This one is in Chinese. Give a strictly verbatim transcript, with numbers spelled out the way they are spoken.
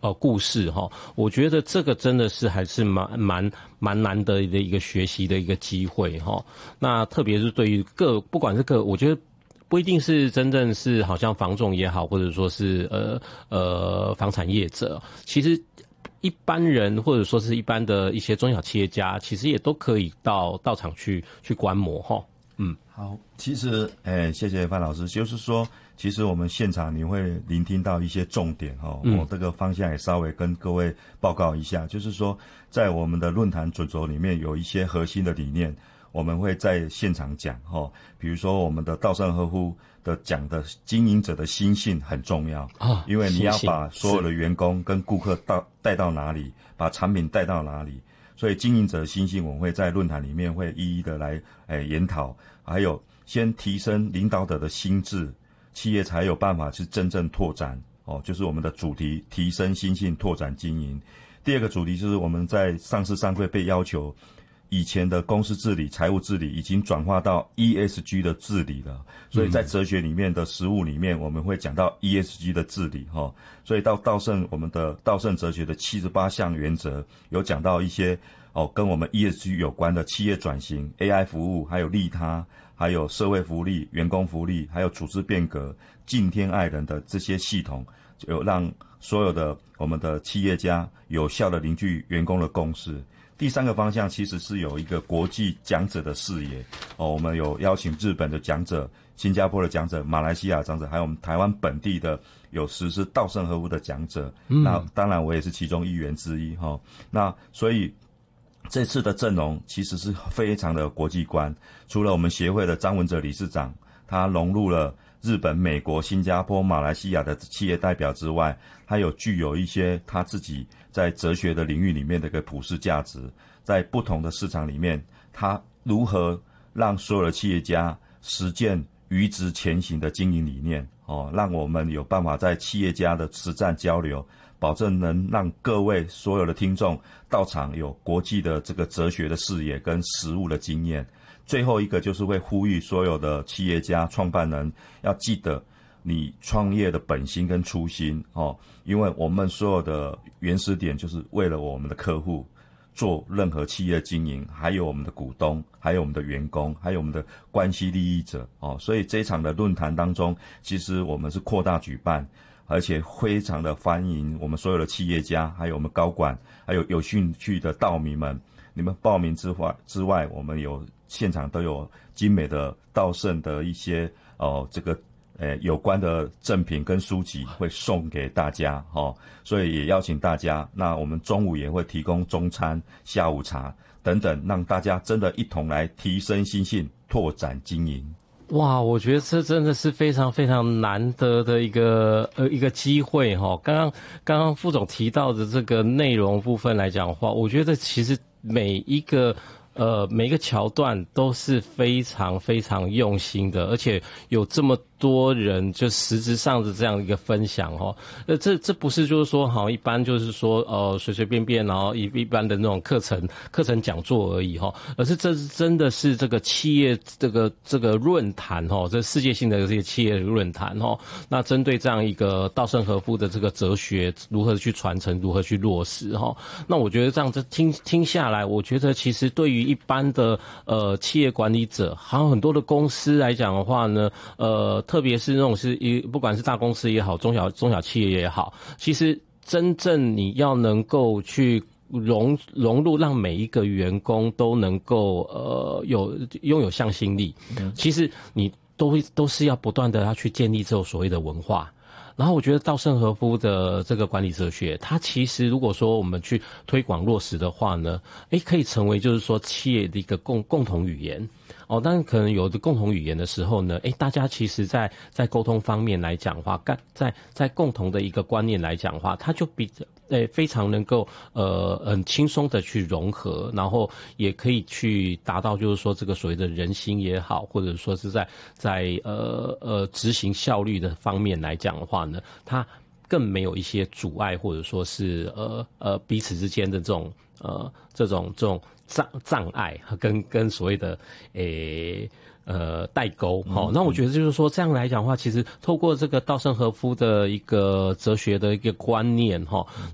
呃故事哈，我觉得这个真的是还是蛮蛮蛮难得的一个学习的一个机会哈。那特别是对于各不管是各，我觉得不一定是真正是好像房仲也好，或者说是呃呃房产业者，其实一般人或者说是一般的一些中小企业家，其实也都可以到到场去去观摩哈。嗯， 好，其实，哎，谢谢范老师。就是说，其实我们现场你会聆听到一些重点哈，嗯、我这个方向也稍微跟各位报告一下。就是说，在我们的论坛准则里面有一些核心的理念，我们会在现场讲哈。比如说，我们的稻盛和夫的讲的经营者的心性很重要啊，因为你要把所有的员工跟顾客到带到哪里，把产品带到哪里。所以经营者的心性，我们会在论坛里面会一一的来诶、欸、研讨，还有先提升领导者的心智，企业才有办法去真正拓展哦，就是我们的主题，提升心性，拓展经营。第二个主题就是我们在上市上柜被要求，以前的公司治理、财务治理已经转化到 E S G 的治理了，所以在哲学里面的实务里面，我们会讲到 E S G 的治理哈。所以到稻盛我们的稻盛哲学的七十八项原则，有讲到一些哦跟我们 E S G 有关的企业转型、A I 服务，还有利他，还有社会福利、员工福利，还有组织变革、敬天爱人的这些系统，有让所有的我们的企业家有效的凝聚员工的共识。第三个方向其实是有一个国际讲者的视野哦，我们有邀请日本的讲者、新加坡的讲者、马来西亚的讲者，还有我们台湾本地的有实施稻盛和夫的讲者。嗯，那当然我也是其中一员之一哈。那所以这次的阵容其实是非常的国际观，除了我们协会的张文哲理事长，他融入了日本、美国、新加坡、马来西亚的企业代表之外，他有具有一些他自己在哲学的领域里面的一个普世价值，在不同的市场里面，他如何让所有的企业家实践愚直前行的经营理念哦，让我们有办法在企业家的实战交流，保证能让各位所有的听众到场有国际的这个哲学的视野跟实务的经验。最后一个就是会呼吁所有的企业家、创办人要记得你创业的本心跟初心哦，因为我们所有的原始点就是为了我们的客户做任何企业经营，还有我们的股东，还有我们的员工，还有我们的关系利益者哦。所以这一场的论坛当中，其实我们是扩大举办，而且非常的欢迎我们所有的企业家，还有我们高管，还有有兴趣的道迷们。你们报名之外之外，我们有现场都有精美的稻盛的一些哦、呃、这个呃有关的赠品跟书籍会送给大家哦，所以也邀请大家。那我们中午也会提供中餐、下午茶等等，让大家真的一同来提升心性，拓展经营。 哇，我觉得这真的是非常非常难得的一个呃一个机会哈。刚刚刚刚副总提到的这个内容部分来讲的话，我觉得其实每一个呃每一个桥段都是非常非常用心的，而且有这么多人就实质上的这样一个分享哦，呃，这这不是就是说好一般就是说呃随随便便然后一一般的那种课程课程讲座而已哈，而是这真的是这个企业这个这个论坛哈，这世界性的这些企业论坛哈，那针对这样一个稻盛和夫的这个哲学如何去传承，如何去落实哈，那我觉得这样子听听下来，我觉得其实对于一般的呃企业管理者，还有很多的公司来讲的话呢，呃。特别是那种是一不管是大公司也好，中小中小企业也好，其实真正你要能够去融融入，让每一个员工都能够呃有拥有向心力，嗯、其实你都会都是要不断的要去建立这种所谓的文化。然后我觉得稻盛和夫的这个管理哲学，它其实如果说我们去推广落实的话呢，诶，可以成为就是说企业的一个共共同语言。哦，但是可能有的共同语言的时候呢，诶，大家其实在在沟通方面来讲话，在在共同的一个观念来讲话，它就比诶非常能够呃很轻松的去融合，然后也可以去达到就是说这个所谓的人心也好，或者说是在在呃呃执行效率的方面来讲的话呢，它更没有一些阻碍，或者说是呃呃彼此之间的这种呃这种这种障障碍跟跟所谓的诶呃代沟哈、哦，那我觉得就是说这样来讲的话，其实透过这个稻盛和夫的一个哲学的一个观念哈。